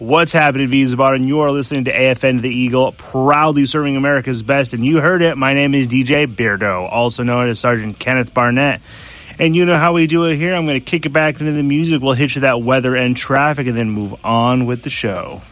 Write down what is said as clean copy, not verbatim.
What's happening, V's Bar? And you are listening to AFN The Eagle, proudly serving America's best. And you heard it. My name is DJ Beardo, also known as Sergeant Kenneth Barnett. And you know how we do it here. I'm going to kick it back into the music. We'll hit you that weather and traffic and then move on with the show.